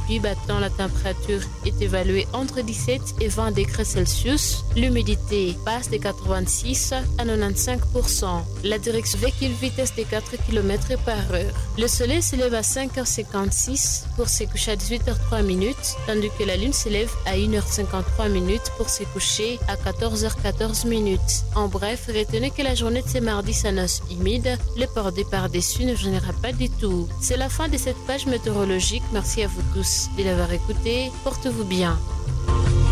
pluie battant, la température est évaluée entre 17 et 20 degrés Celsius. L'humidité passe de 86 à 95%. La direction véhicule vitesse de 4 km par heure. Le soleil se lève à 5h56 pour se coucher à 18h03, tandis que la lune se lève à 1h53 pour se coucher à 14h14. En bref, retenez que la journée de ce mardi s'annonce humide. Le port des par-dessus ne gênera pas du tout. C'est la fin de cette page météorologique. Merci à vous tous de l'avoir écouté. Portez-vous bien.